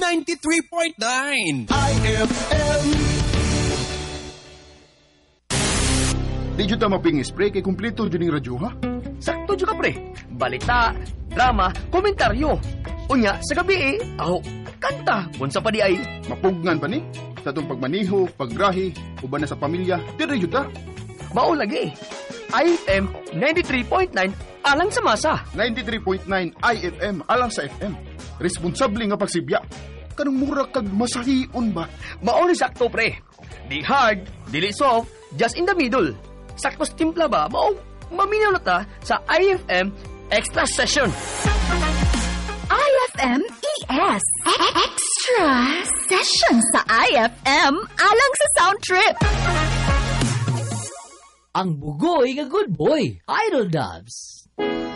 93.9 IFM. Di dyan ta mapingis, pre, kay kumplito dyan yung radyo, ha? Sakto dyan ka, pre. Balita, drama, komentaryo. Unya, sa gabi kanta. Bunsa pa di ay. Mapugnan pa ni? Sa itong pagmaniho, paggrahi, uban na sa pamilya, di dyan ta. Mao lagi. IFM 93.9 alang sa masa. 93.9 IFM, alang sa FM. Responsable nga pagsibya. Kanang mura kag masahion ba? Mao ni sakto, pre. Di hard, dili soft, just in the middle. Sakto sa timpla ba? Mao, maminaw na ta sa IFM Extra Session. IFM ES Extra Session sa IFM alang sa Sound Trip. Ang bugoy nga good boy, Idol Dubs.